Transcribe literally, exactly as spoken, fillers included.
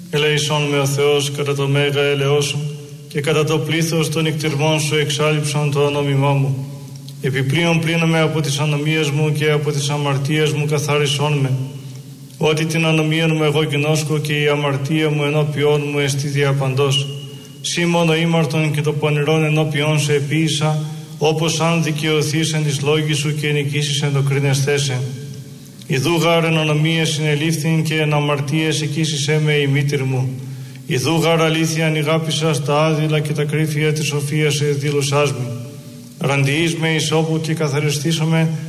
Ελεησόν με ο Θεός κατά το μέγα έλεος σου και κατά το πλήθος των νυκτυρμών σου εξάλειψον το ονόμημά μου. Επιπλέον πλύνομαι από τις ανομίες μου και από τις αμαρτίες μου καθάρισόν με. Ότι την ανομία μου εγώ γινώσκω και η αμαρτία μου ενώπιόν μου εστί διαπαντός. Σύ μόνο ήμαρτον και το πονηρόν ενώπιόν σε επίησα, όπως αν δικαιωθείς εν της λόγης σου και νικήσεις εν το κρίνεσθέσαι. Ιδού γάρ εν ανομίες συνελήφθην και εν αμαρτίες εκείσισέ με η μήτηρ μου. Ιδού γάρ αλήθειαν ηγάπησας τα άδειλα και τα κρύφια της σοφίας εδήλωσάς μη. Ραντιείς με εις όπου και καθαριστήσομαι